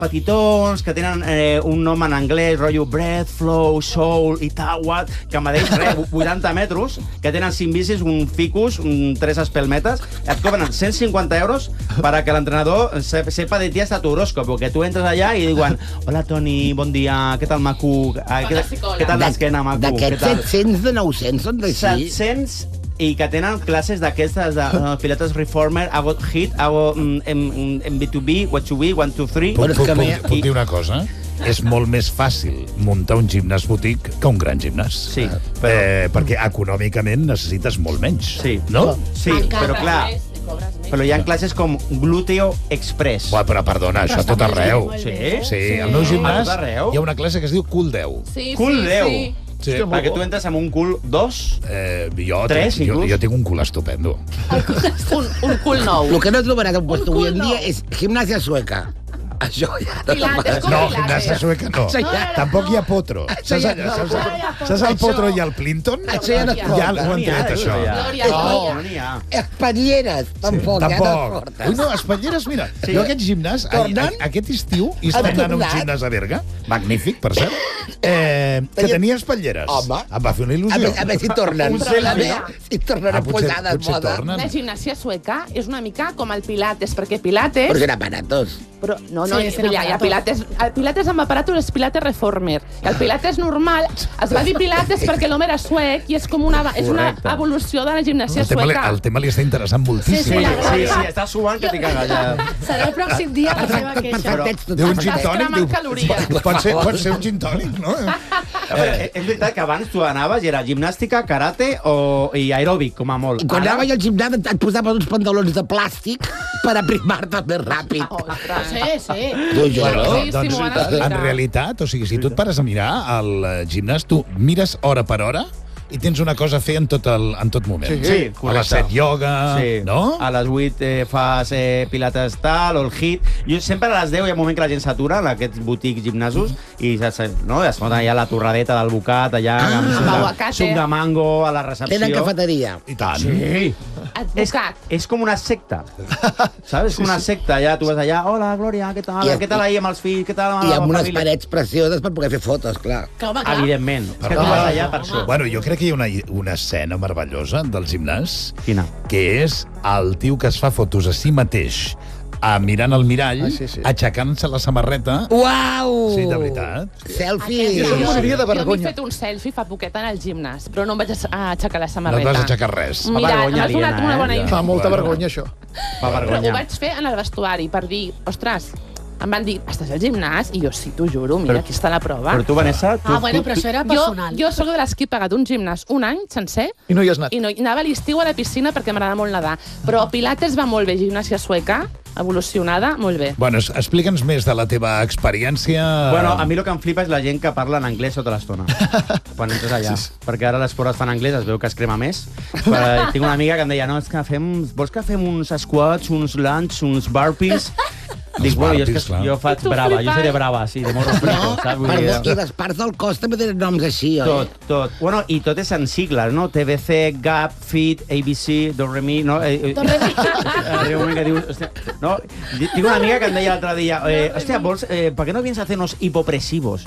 petitons, que tenen un nom en anglès, rotllo Breath, Flow, Soul i Tawad, que medeix 80 metres, que tenen 5 bicis, un ficus, 3 espelmetes, et cobren 150 euros para que l'entrenador sepa de ti hasta tu horóscopo, que tu entres allà i diuen hola, Toni, bon dia, què tal, maco? Què tal l'esquena, maco? D'aquests 700 de 900 són d'així? 700 i que tenen classes d'aquestes de Pilates Reformer, hago HIIT, hago MB2B, What to Be, 1, 2, 3... Puc dir una cosa? És molt més fàcil muntar un gimnàs boutique que un gran gimnàs. Sí. Perquè econòmicament necessites molt menys. Sí. No? Sí, però clar... Però hi ha classes com Glúteo Express. Però perdona, això a tot arreu. Sí? Sí, al meu gimnàs hi ha una classe que es diu Cool 10. Cool 10? Sí. Perquè tu entres amb un cul 2? Jo tinc un cul estupendo. Un cul nou. El que no trobaràs en puesto avui en dia és gimnàsia sueca. Això ja no, gimnàsia sueca no. Tampoc hi ha potro. Saps el potro i el Plinton? Això ja no es porta. Ja ho han tret, això. No n'hi ha. Espatlleres, tampoc. Ui, no, espatlleres, mira, jo aquest gimnàs, aquest estiu, i estem anant a un gimnàs a Berga, magnífic, per cert, que tenia espatlleres. Home. Em va fer una il·lusió. A veure si tornen. Si tornen a posar de moda. La gimnàsia sueca és una mica com el pilates, perquè pilates... Però són aparatos. Però no, hi ha pilates. El pilates amb aparatos és pilates reformer. El pilates normal es va dir pilates perquè l'home era suec i és com una evolució de la gimnàsia sueca. El tema li està interessant moltíssim. Sí, està suant que t'hi caga ja. Serà el pròxim dia la seva queixa. Diu un gin tònic, pot ser un gin tònic, no? És veritat que abans tu anaves i era gimnàstica, karate i aeròbic, com a molt. I quan anava jo al gimnàs et posaven uns pantalons de plàstic per aprimar-te més ràpid. Sí. En realitat, o sigui, si tu et pares a mirar al gimnàs, tu mires hora per hora i tens una cosa a fer en tot moment. Sí, correcte. A les 7 ioga, no? A les 8 fas pilates tal, o el HIIT. Jo sempre a les 10 hi ha un moment que la gent s'atura en aquests boutiques gimnasos i es fot allà la torradeta del bocat, allà amb suc de mango a la recepció. Tenen cafeteria. I tant. Sí. És com una secta. Saps? És com una secta. Ja tu vas allà, hola, Glòria, què tal? Què tal ahir amb els fills? Què tal amb la família? I amb unes parets precioses per poder fer fotos, clar. Evidentment. És que tu vas allà per això. Bueno, jo crec que hi ha una escena meravellosa del gimnàs. Quina? Que és el tio que es fa fotos a si mateix mirant el mirall, aixecant-se la samarreta. Uau! Sí, de veritat. Selfie. Jo moriria de Jo m'he vergonya. fet un selfie fa poquet en el gimnàs, però no em vaig aixecar la samarreta. No et vas aixecar res. Mira, m'has donat una bona idea. Fa molta vergonya, això. Fa vergonya. Ho vaig fer en el vestuari per dir, ostres, em van dir, estàs al gimnàs? I jo, sí, t'ho juro, mira, aquí està la prova. Però tu, Vanessa... Bueno, però això era personal. Jo sóc de les que he pagat un gimnàs un any sencer. I no hi has anat. I anava a l'estiu a la piscina perquè m'agrada molt nedar. Però Pilates va molt bé, gimnàsia sueca, evolucionada, molt bé. Bueno, explica'ns més de la teva experiència. Bueno, a mi el que em flipa és la gent que parla en anglès tota l'estona. Quan entres allà. Perquè ara les porres fan anglès, es veu que es crema més. Però tinc una amiga que em deia, no, és que vols que fem uns squats, uns lunge, uns burpees? Dic, bueno, jo faig brava, jo seré brava, sí, de morro frito, saps? I les parts del cos també tenen noms així, oi? Tot. Bueno, i tot és en sigles, no? TBC, GAP, FIT, ABC, Do-Re-Mi, no? Arriba un moment que dius... No? Tinc una amiga que em deia l'altre dia, hòstia, vols, ¿per qué no vienes a hacer unos hipopresivos?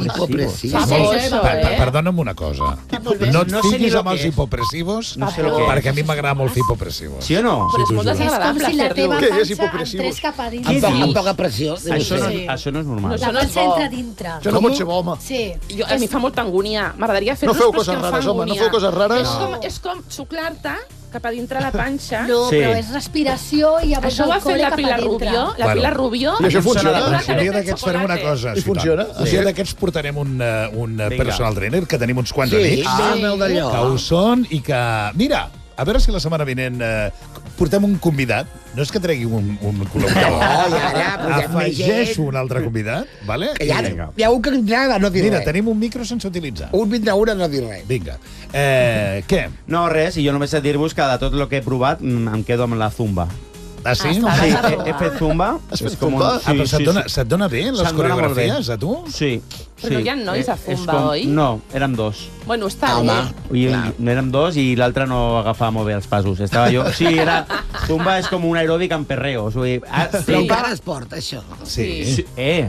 Perdona'm una cosa. No et fiquis amb els hipopressivos, perquè a mi m'agrada molt fer hipopressivos. Sí o no? Però és molt desagradable si la teva fer-lo. panxa entrés cap a dins. Amb poca pressió. Això no és normal. La panxa entra a dintre. Això no pot ser bo, home. Sí. A mi fa molta angúnia. M'agradaria fer-los, No feu però és que coses em fa rares, home, no angúnia. feu coses rares. És com xuclar-te cap a dintre la panxa. No, però és respiració i llavors Això ho ha el fet col la cap a Pilar dintre. Rubio. La Pilar Rubio... I això funciona? Un dia d'aquests farem una cosa. I funciona? Un dia d'aquests portarem un personal trainer, que tenim uns quants amics, que ho són i que... Mira, a veure si la setmana vinent portem un convidat. No és que tregui un col·laborador. Afegeixo un altre convidat, vale? Que hi ha un que vindrà a no dir res. Mira, tenim un micro sense utilitzar. Un vindrà a no dir res. Vinga. Què? No, res, i jo només he de dir-vos que de tot el que he provat em quedo amb la zumba. Ah, sí? Sí, he fet zumba. Has fet És com zumba? Ah, però se't dona bé les Se'm dona molt bé. coreografies, a tu? Sí. Però no hi ha nois a És zumba, oi? No, érem dos. Bueno, està Home. bé. Érem dos i l'altre no agafava molt bé els passos. Estava jo... Sí, zumba és com un aeròbic amb perreo. O sigui, Però encara es porta, això. Sí. Sí,